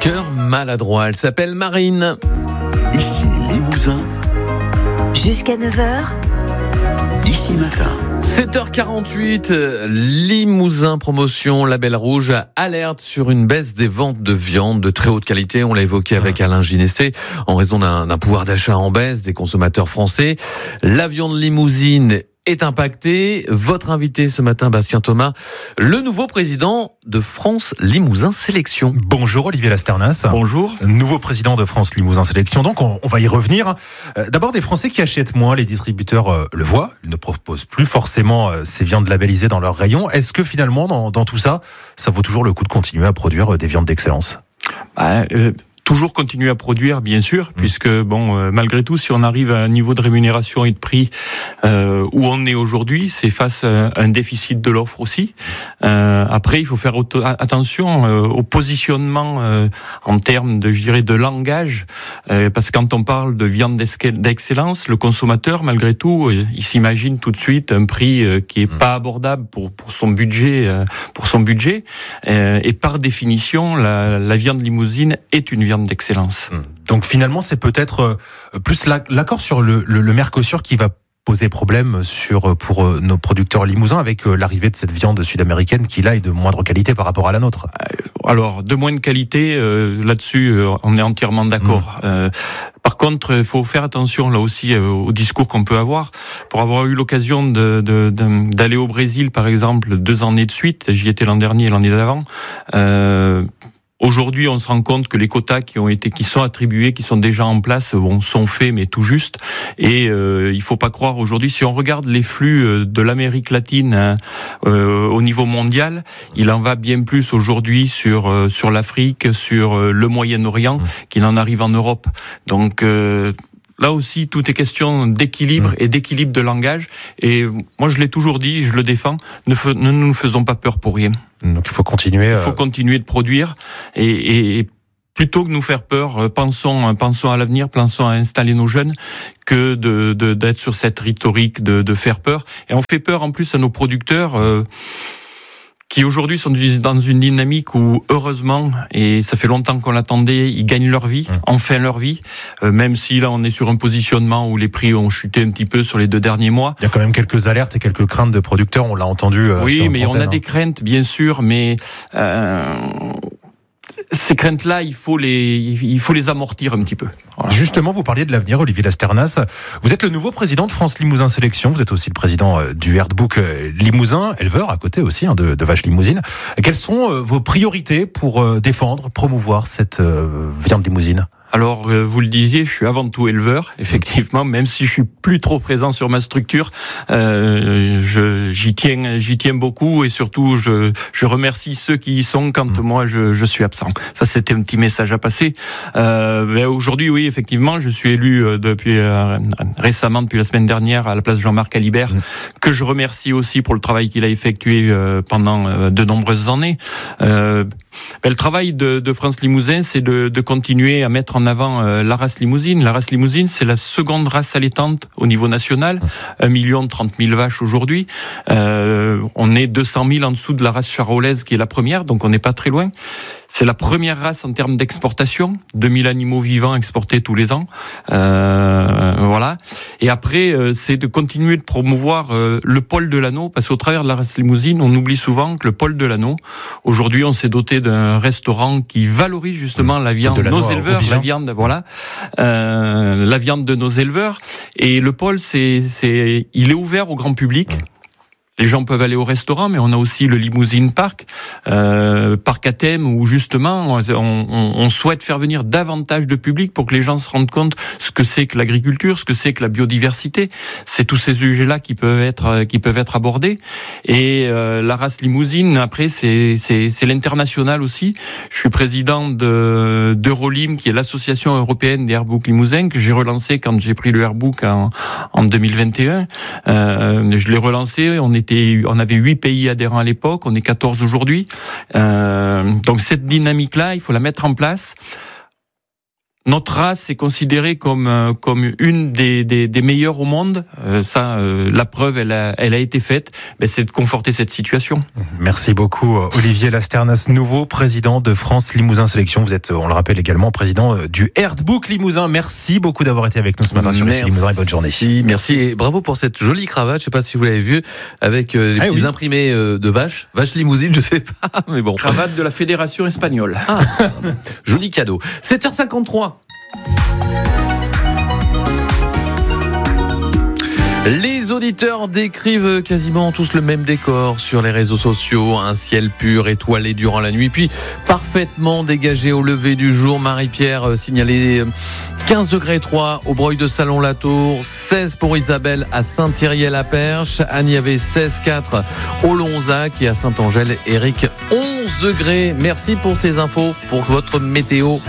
cœur maladroit. Elle s'appelle Marine. Ici Limousin. Jusqu'à 9h. Ici Matin. 7h48, Limousin Promotion, Label Rouge, alerte sur une baisse des ventes de viande de très haute qualité. On l'a évoqué avec Alain Ginesté, en raison d'un pouvoir d'achat en baisse des consommateurs français. La viande limousine est impacté. Votre invité ce matin, Bastien Thomas, le nouveau président de France Limousin Sélection. Bonjour Olivier Lasternas. Bonjour. Nouveau président de France Limousin Sélection. Donc on va y revenir. D'abord, des Français qui achètent moins, les distributeurs le voient. Ils ne proposent plus forcément ces viandes labellisées dans leurs rayons. Est-ce que finalement, dans tout ça, ça vaut toujours le coup de continuer à produire des viandes d'excellence ? Toujours continuer à produire, bien sûr, puisque malgré tout, si on arrive à un niveau de rémunération et de prix où on est aujourd'hui, c'est face à un déficit de l'offre aussi. Après, il faut faire attention au positionnement en termes de langage, parce que quand on parle de viande d'excellence, le consommateur, malgré tout, il s'imagine tout de suite un prix qui est pas abordable pour son budget, et par définition, la viande limousine est une viande d'excellence. Donc finalement, c'est peut-être plus l'accord sur le Mercosur qui va poser problème pour nos producteurs limousins, avec l'arrivée de cette viande sud-américaine qui là est de moindre qualité par rapport à la nôtre. Alors, de moindre qualité, là-dessus, on est entièrement d'accord. Par contre, il faut faire attention là aussi au discours qu'on peut avoir. Pour avoir eu l'occasion d'aller au Brésil, par exemple, 2 années de suite, j'y étais l'an dernier et l'année d'avant, aujourd'hui, on se rend compte que les quotas qui sont attribués, qui sont déjà en place, sont faits, mais tout juste. Et il faut pas croire aujourd'hui, si on regarde les flux de l'Amérique latine au niveau mondial, il en va bien plus aujourd'hui sur l'Afrique, sur le Moyen-Orient, qu'il en arrive en Europe. Donc là aussi, tout est question d'équilibre et d'équilibre de langage. Et moi, je l'ai toujours dit, je le défends, ne nous faisons pas peur pour rien. Donc il faut continuer. Il faut continuer de produire et plutôt que nous faire peur, pensons à l'avenir, pensons à installer nos jeunes, que d'être sur cette rhétorique de faire peur. Et on fait peur en plus à nos producteurs qui aujourd'hui sont dans une dynamique où, heureusement, et ça fait longtemps qu'on l'attendait, ils gagnent leur vie, enfin leur vie, même si là on est sur un positionnement où les prix ont chuté un petit peu sur les 2 derniers mois. Il y a quand même quelques alertes et quelques craintes de producteurs, on l'a entendu. Oui, mais on a des craintes, bien sûr, mais ces craintes-là, il faut les amortir un petit peu. Voilà. Justement, vous parliez de l'avenir, Olivier Lasternas. Vous êtes le nouveau président de France Limousin Sélection. Vous êtes aussi le président du Herdbook Limousin, éleveur à côté aussi de vaches limousines. Quelles sont vos priorités pour défendre, promouvoir cette viande limousine ? Alors, vous le disiez, je suis avant tout éleveur, effectivement, même si je suis plus trop présent sur ma structure, j'y tiens beaucoup, et surtout, je remercie ceux qui y sont quand moi je suis absent. Ça, c'était un petit message à passer. Mais aujourd'hui, oui, effectivement, je suis élu récemment, depuis la semaine dernière, à la place Jean-Marc Alibert, que je remercie aussi pour le travail qu'il a effectué pendant de nombreuses années. Le travail de France Limousin, c'est de continuer à mettre en avant la race limousine. La race limousine, c'est la seconde race allaitante au niveau national. 1 30 000 vaches aujourd'hui. On est 200 000 en dessous de la race charolaise qui est la première, donc on n'est pas très loin. C'est la première race en termes d'exportation. 2000 animaux vivants exportés tous les ans. Voilà. Et après, c'est de continuer de promouvoir le pôle de l'anneau, parce qu'au travers de la race limousine, on oublie souvent que le pôle de l'anneau, aujourd'hui, on s'est doté d'un restaurant qui valorise justement la viande de nos éleveurs, la viande de nos éleveurs. Et le pôle, il est ouvert au grand public. Les gens peuvent aller au restaurant, mais on a aussi le Limousine Park, parc à thème, où justement on souhaite faire venir davantage de public pour que les gens se rendent compte ce que c'est que l'agriculture, ce que c'est que la biodiversité. C'est tous ces sujets-là qui peuvent être abordés. Et la race limousine, après, c'est l'international aussi. Je suis président d'Eurolim, qui est l'association européenne des Herdbook limousins, que j'ai relancé quand j'ai pris le Herdbook en 2021. Je l'ai relancé. On avait 8 pays adhérents à l'époque, on est 14 aujourd'hui. Donc cette dynamique-là, il faut la mettre en place. Notre race est considérée comme une des meilleures au monde. La preuve, elle a été faite. C'est de conforter cette situation. Merci beaucoup, Olivier Lasternas, nouveau président de France Limousin Sélection. Vous êtes, on le rappelle également, président du Herdbook Limousin. Merci beaucoup d'avoir été avec nous ce matin sur ici Limousin et bonne journée. Merci et bravo pour cette jolie cravate. Je sais pas si vous l'avez vue avec les petits imprimés de vaches limousine, je sais pas, mais bon. Cravate de la Fédération espagnole. Joli cadeau. 7h53. Les auditeurs décrivent quasiment tous le même décor sur les réseaux sociaux. Un ciel pur, étoilé durant la nuit, puis parfaitement dégagé au lever du jour. Marie-Pierre signalait 15 degrés 3 au Breuil de Salon-la-Tour, 16 pour Isabelle à Saint-Thiriel-la-Perche. Anne y avait 16,4 au Lonzac et à Saint-Angèle, Eric 11 degrés. Merci pour ces infos, pour votre météo.